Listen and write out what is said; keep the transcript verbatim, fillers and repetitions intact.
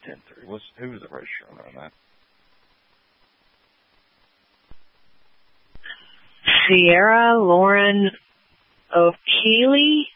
ten three. What's, who was the registrar on that? Sierra Lauren O'Keely.